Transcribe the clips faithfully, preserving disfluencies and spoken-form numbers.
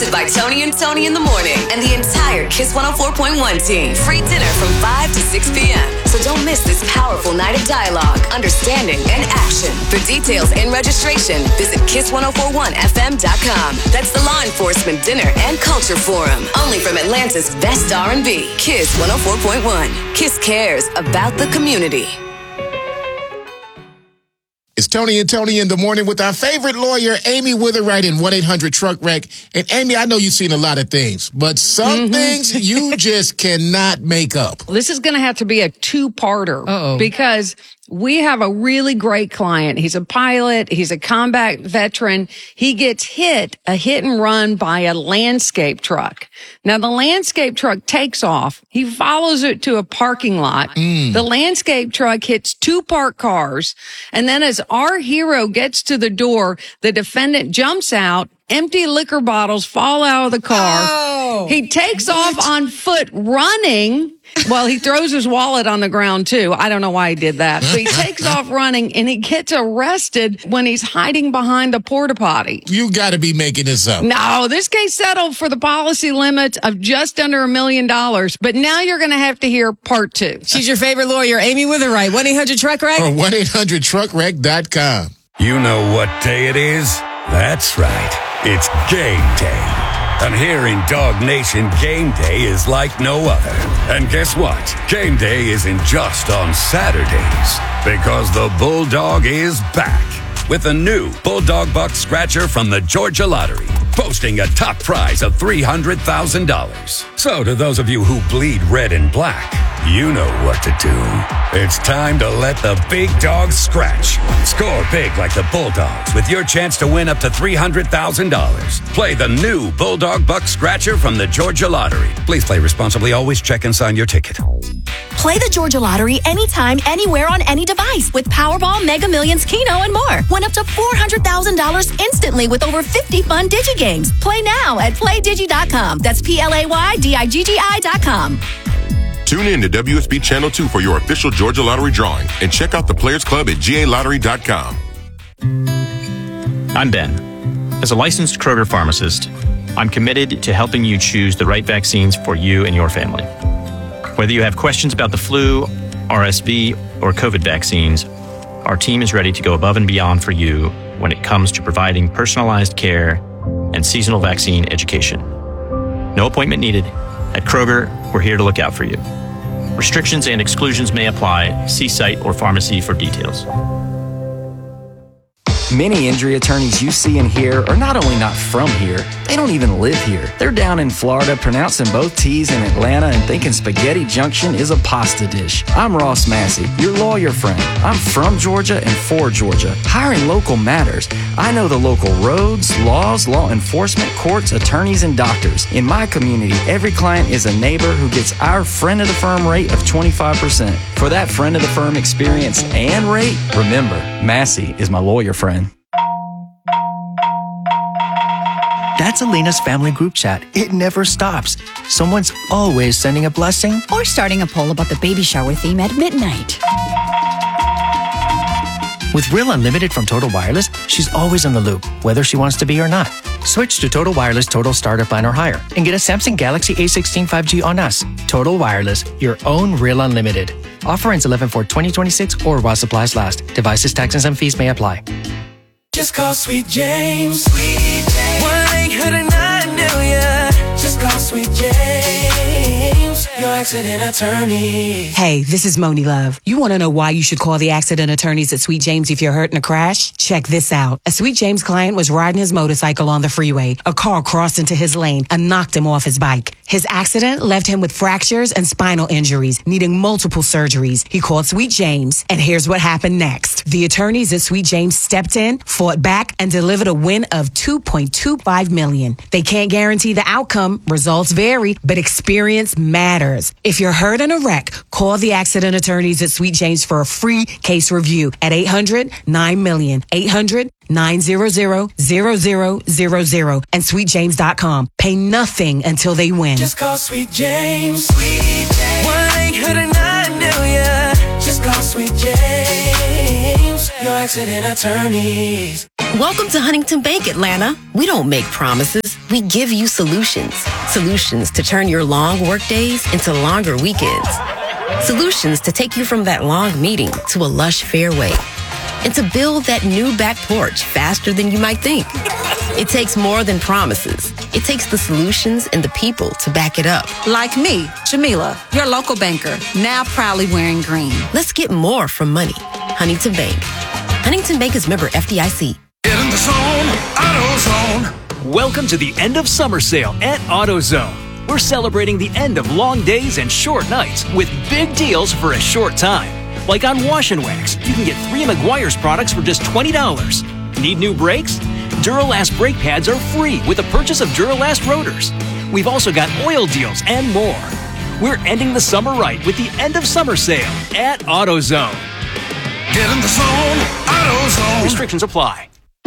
By Tony and Tony in the morning and the entire Kiss one oh four point one team. Free dinner from five to six p.m. So don't miss this powerful night of dialogue, understanding, and action. For details and registration, visit kiss ten forty-one f m dot com. That's the Law Enforcement Dinner and Culture Forum. Only from Atlanta's best R and B. Kiss one oh four point one. Kiss cares about the community. It's Tony and Tony in the morning with our favorite lawyer, Amy Witherite, in one eight hundred truck wreck. And Amy, I know you've seen a lot of things, but some mm-hmm. things you just cannot make up. This is going to have to be a two-parter. Uh-oh. Because we have a really great client. He's a pilot. He's a combat veteran. He gets hit, a hit and run by a landscape truck. Now, the landscape truck takes off. He follows it to a parking lot. Mm. The landscape truck hits two parked cars. And then as our hero gets to the door, the defendant jumps out. Empty liquor bottles fall out of the car. Oh, he takes what? off on foot running. Well, he throws his wallet on the ground, too. I don't know why he did that. So he takes off running, and he gets arrested when he's hiding behind the porta potty. You got to be making this up. No, this case settled for the policy limit of just under a million dollars. But now you're going to have to hear part two. She's your favorite lawyer, Amy Witherite. one eight hundred truck wreck Or one eight hundred truck wreck dot com. You know what day it is? That's right. It's game day. And here in Dog Nation, game day is like no other. And guess what? Game day isn't just on Saturdays, because the Bulldog is back with a new Bulldog Buck Scratcher from the Georgia Lottery, boasting a top prize of three hundred thousand dollars. So to those of you who bleed red and black, you know what to do. It's time to let the big dogs scratch. Score big like the Bulldogs with your chance to win up to three hundred thousand dollars. Play the new Bulldog Buck Scratcher from the Georgia Lottery. Please play responsibly. Always check and sign your ticket. Play the Georgia Lottery anytime, anywhere on any device with Powerball, Mega Millions, Keno, and more. Win up to four hundred thousand dollars instantly with over fifty fun Digi games. Play now at play digi dot com. That's P L A Y D I G G I dot com. Tune in to W S B Channel two for your official Georgia Lottery drawing and check out the Players Club at G A lottery dot com. I'm Ben. As a licensed Kroger pharmacist, I'm committed to helping you choose the right vaccines for you and your family. Whether you have questions about the flu, R S V, or COVID vaccines, our team is ready to go above and beyond for you when it comes to providing personalized care and seasonal vaccine education. No appointment needed. At Kroger, we're here to look out for you. Restrictions and exclusions may apply. See site or pharmacy for details. Many injury attorneys you see and hear are not only not from here, they don't even live here. They're down in Florida pronouncing both T's in Atlanta and thinking Spaghetti Junction is a pasta dish. I'm Ross Massey, your lawyer friend. I'm from Georgia and for Georgia. Hiring local matters. I know the local roads, laws, law enforcement, courts, attorneys, and doctors. In my community, every client is a neighbor who gets our friend of the firm rate of twenty-five percent. For that friend of the firm experience and rate, remember, Massey is my lawyer friend. That's Elena's family group chat. It never stops. Someone's always sending a blessing or starting a poll about the baby shower theme at midnight. With Real Unlimited from Total Wireless, she's always in the loop, whether she wants to be or not. Switch to Total Wireless Total Starter Plan or higher and get a Samsung Galaxy A sixteen five G on us. Total Wireless, your own Real Unlimited. Offer ends eleven four twenty twenty-six or while supplies last. Devices, taxes, and fees may apply. Just call Sweet James. Sweet James. one eight hundred nine million. Just call Sweet James. Your accident attorney. Hey, this is Moni Love. You want to know why you should call the accident attorneys at Sweet James if you're hurt in a crash? Check this out. A Sweet James client was riding his motorcycle on the freeway. A car crossed into his lane and knocked him off his bike. His accident left him with fractures and spinal injuries, needing multiple surgeries. He called Sweet James, and here's what happened next. The attorneys at Sweet James stepped in, fought back, and delivered a win of two point two five million dollars. They can't guarantee the outcome. Results vary, but experience matters. If you're hurt in a wreck, call the accident attorneys at Sweet James for a free case review at eight hundred nine million, eight hundred nine hundred, zero zero zero zero, and sweet james dot com. Pay nothing until they win. Just call Sweet James. Sweet James. one eight hundred nine million. Just call Sweet James. Your accident attorneys. Welcome to Huntington Bank, Atlanta. We don't make promises, We give you solutions. Solutions to turn your long work days into longer weekends. Solutions to take you from that long meeting to a lush fairway. And to build that new back porch faster than you might think. It takes more than promises. It takes the solutions and the people to back it up. Like me, Jamila, your local banker, now proudly wearing green. Let's get more from money. Huntington Bank. Huntington Bank is member F D I C. Get in the zone, AutoZone. Welcome to the end of summer sale at AutoZone. We're celebrating the end of long days and short nights with big deals for a short time. Like on Wash and Wax, you can get three Meguiar's products for just twenty dollars. Need new brakes? Duralast brake pads are free with the purchase of Duralast rotors. We've also got oil deals and more. We're ending the summer right with the end of summer sale at AutoZone. Get in the zone, AutoZone. Restrictions apply.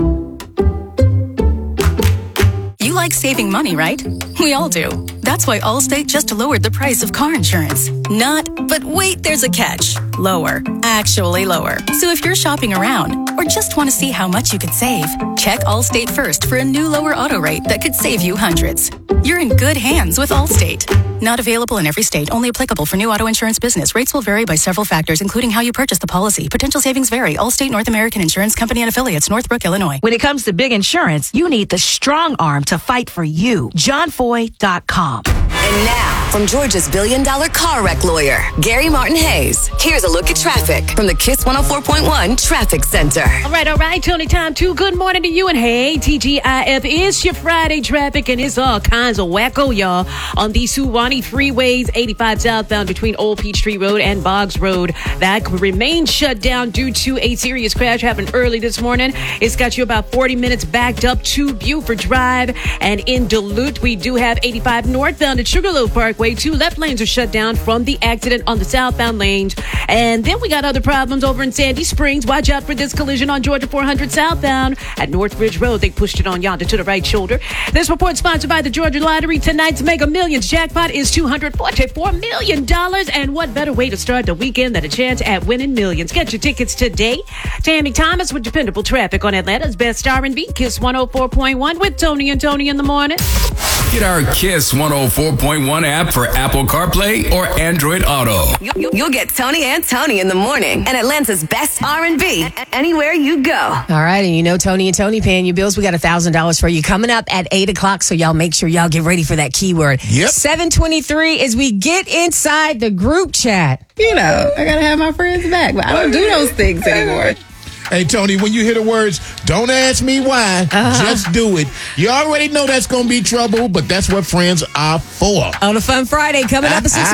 You like saving money, right? We all do. That's why Allstate just lowered the price of car insurance. Not, but wait, there's a catch. Lower. Actually lower. So if you're shopping around or just want to see how much you could save, check Allstate first for a new lower auto rate that could save you hundreds. You're in good hands with Allstate. Not available in every state. Only applicable for new auto insurance business. Rates will vary by several factors, including how you purchase the policy. Potential savings vary. Allstate North American Insurance Company and affiliates, Northbrook, Illinois. When it comes to big insurance, you need the strong arm to fight for you. John Foy dot com. And now, from Georgia's billion dollar car wreck lawyer, Gary Martin Hayes, here's a look at traffic from the Kiss one oh four point one Traffic Center. All right, all right, Tony Time two. Good morning to you. And hey, T G I F is your Friday traffic, and it's all kinds of wacko, y'all. On the Suwannee freeways, eighty-five southbound between Old Peachtree Road and Boggs Road. That remains shut down due to a serious crash happened early this morning. It's got you about forty minutes backed up to Buford Drive. And in Duluth, we do have eighty-five northbound at Sugarloaf Parkway. Two left lanes are shut down from the accident on the southbound lanes. And then we got other problems over in Sandy Springs. Watch out for this collision on Georgia four hundred southbound at Northridge Road. They pushed it on yonder to the right shoulder. This report sponsored by the Georgia Lottery. Tonight's Mega Millions jackpot is two hundred forty-four million dollars. And what better way to start the weekend than a chance at winning millions? Get your tickets today. Tammy Thomas with dependable traffic on Atlanta's best R and B. Kiss one oh four point one with Tony and Tony in the morning. Get our Kiss one oh four point one app for Apple CarPlay or Android Auto. You'll get Tony and Tony in the morning and Atlanta's best R and B anywhere you go. All right, and you know Tony and Tony paying you bills. We got one thousand dollars for you coming up at eight o'clock, so y'all make sure y'all get ready for that keyword. Yep. seven twenty-three as we get inside the group chat. You know, I got to have my friends back, but I don't do those things anymore. Hey, Tony, when you hear the words, don't ask me why, uh-huh. just do it. You already know that's going to be trouble, but that's what friends are for. On a Fun Friday coming up at six